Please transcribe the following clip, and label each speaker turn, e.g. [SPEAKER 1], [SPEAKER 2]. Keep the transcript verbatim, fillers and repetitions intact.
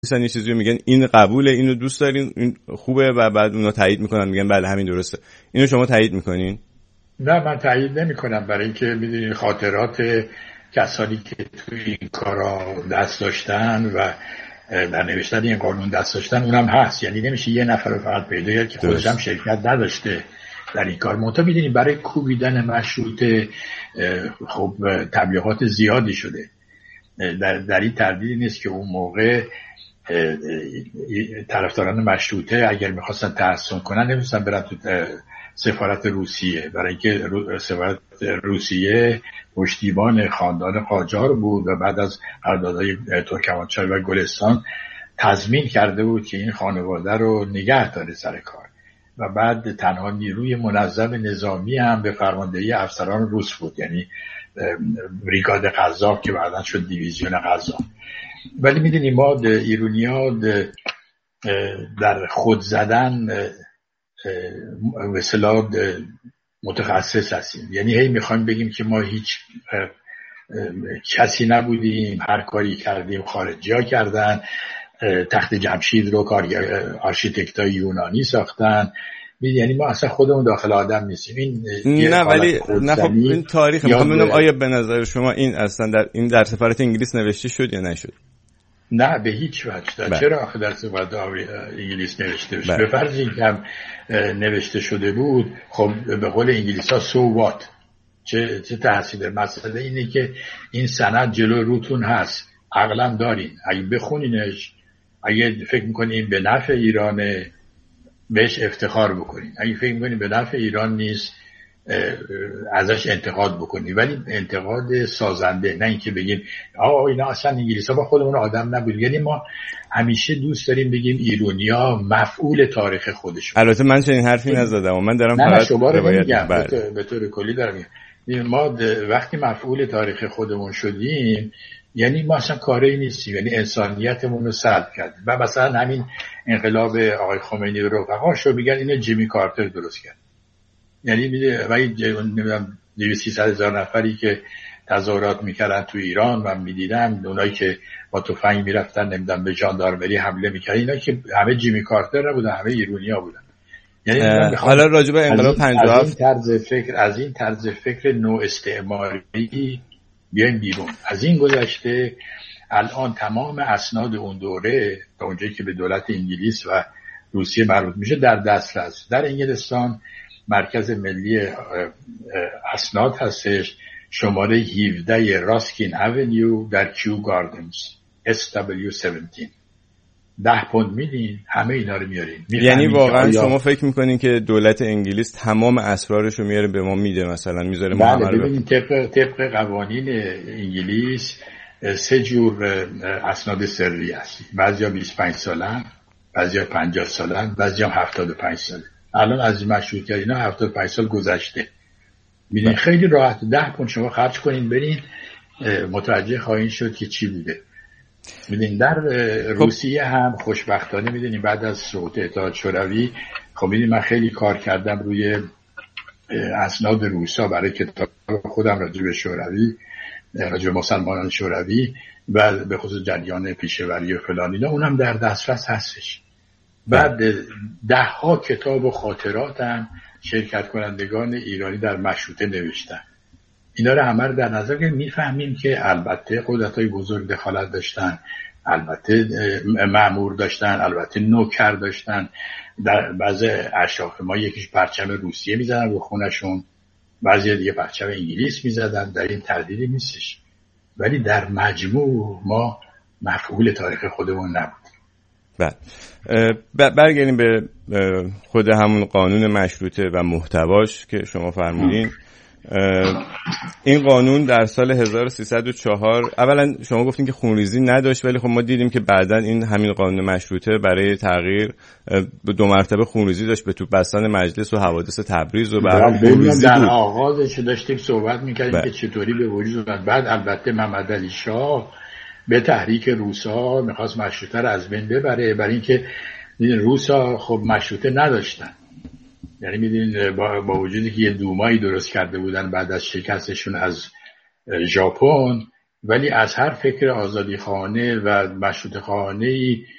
[SPEAKER 1] مثلا یه چیزی میگن این قبوله، اینو دوست دارین، این خوبه و بعد اونا تایید میکنن میگن بله همین درسته. اینو شما تایید میکنین؟
[SPEAKER 2] نه من تایید نمیکنم، برای اینکه میدونید خاطرات کسانی که توی این کارا دست داشتن و در نوشتن این قانون دست داشتن اونم هست. یعنی نمیشه یه نفر رو فقط پیدا کرد که خودش هم شرکت نداشته در این کار. منتها میدونید برای کوبیدن مشروطه خب تبلیغات زیادی شده. در, در این تردیدی نیست که اون موقع طرفداران مشروطه اگر میخواستن تحسن کنن نمیستن برن تو سفارت روسیه، برای اینکه سفارت روسیه پشتیبان خاندان قاجار بود و بعد از قراردادهای ترکمانچای و گلستان تضمین کرده بود که این خانواده رو نگه داره سر کار و بعد تنها نیروی منظم نظامی هم به فرماندهی افسران روس بود، یعنی بریگاد قزاق که بعداً شد دیویزیون قزاق. ولی میدونی ما ایرونی‌ها در خود زدن به اصطلاح متخصص هستیم. یعنی هی میخوایم بگیم که ما هیچ کسی نبودیم، هر کاری کردیم خارجی‌ها کردن، تخت جمشید رو کارگر آرشیتکتای یونانی ساختن. یعنی ما اصلا خودمون داخل آدم نیستیم. این
[SPEAKER 1] نه ولی نه خب این تاریخ میخوام ببینم آیا به نظر شما این اصلا در این در سفارت انگلیس نوشته شد یا نشد؟
[SPEAKER 2] نه به هیچ وجه. چرا آخه در سفارت انگلیس نوشته بشه؟ به فرض اینکه هم نوشته شده بود، خب به قول انگلیس‌ها سو وات، چه چه تحصیل. مسئله اینه که این سند جلو روتون هست، عقلم دارین، اگه بخونینش، اگه فکر میکنین به نفع ایرانه بهش افتخار بکنین، اگه فکر میکنین به نفع ایران نیست ازش انتقاد بکنین، ولی انتقاد سازنده، نه اینکه بگیم آه اینا اصلا انگلیس‌ها با خودمون آدم نبود. یعنی ما همیشه دوست داریم بگیم ایرانی‌ها مفعول تاریخ خودشون.
[SPEAKER 1] البته من چنین حرفی نزدم و من دارم
[SPEAKER 2] فقط روایت میگم، به طور کلی دارم میگم. ما وقتی مفعول تاریخ خودمون شدیم یعنی ما اصلا کاری نیستیم، یعنی انسانیتمون رو سلب کردیم. و مثلا همین انقلاب آقای خمینی و رفقاش رو میگن اینو جیمی کارتر درست کرد. یعنی میده و نمیدونم دویست سیصد هزار نفری که تظاهرات میکردن تو ایران و میدیدم اونایی که با تفنگ میرفتن نمیدونم به ژاندارمری حمله میکردن، اینا که همه جیمی کارتر نبودن، همه ایرانی‌ها بودن.
[SPEAKER 1] یعنی حالا راجع به انقلاب پنجاه و هفت
[SPEAKER 2] از این طرز فکر از این طرز فکر نو استعماری بیایم بیرون. از این گذشته الان تمام اسناد اون دوره تا اونجایی که به دولت انگلیس و روسیه مربوط میشه در دسترس. در انگلستان مرکز ملی اسناد هستش، شماره هفده راسکین اونیو در کیو گاردنز اس دبلیو هفده. ده پوند میدین همه اینا رو میارین.
[SPEAKER 1] یعنی واقعا شما فکر میکنین که دولت انگلیس تمام اسرارش رو میاره به ما میده، مثلا میذاره ما
[SPEAKER 2] بله ببینید طبق طبق قوانین انگلیس سه جور اسناد سری هست. بعضیا بیست و پنج سالن، بعضیا پنجاه سالن، بعضیا هفتاد و پنج ساله. الان از مشروطیت اینا هفتاد و پنج سال گذشته. ببینید خیلی راحت ده پوند شما خرج کنین برین متوجه خواهید شد که چی بوده. میدونین در روسیه هم خوشبختانه میدونین بعد از سقوط اتحاد شوروی خب میدونین من خیلی کار کردم روی اسناد روسا برای کتاب خودم راجع به شوروی، راجع به مسلمانان شوروی و به خصوص جریان پیشوری و فلان اینا، اونم در دسترس هستش. بعد ده ها کتاب و خاطراتم شرکت کنندگان ایرانی در مشروطه نوشتن. اینا رو همه رو در نظر که میفهمیم که البته قدرت‌های بزرگ دخالت داشتن، البته مأمور داشتن، البته نوکر داشتن. در بعضی اشراف ما یکیش پرچم روسیه میزدن رو خونشون، بعضی دیگه پرچم انگلیس میزدن. در این تردیدی نیستش، ولی در مجموع ما مفعول تاریخ خودمون نبودیم.
[SPEAKER 1] بله برگردیم به خود همون قانون مشروطه و محتواش که شما فرمودین. این قانون در سال هزار و سیصد و چهار اولا شما گفتین که خونریزی نداشت، ولی خب ما دیدیم که بعداً این همین قانون مشروطه برای تغییر دو مرتبه خونریزی داشت، به توپ بستن مجلس و حوادث تبریز و برای خونریزی
[SPEAKER 2] در آغازش داشتیم صحبت می‌کردیم که چطوری به وجود اومد. بعد البته محمد علی شاه به تحریک روسا می‌خواست مشروطه رو از بین ببره، برای اینکه روسا خب مشروطه نداشتن. یعنی میدونید با, با وجودی که یه دومایی درست کرده بودن بعد از شکستشون از ژاپن، ولی از هر فکر آزادی خواهانه و مشروطه خواهانه‌ای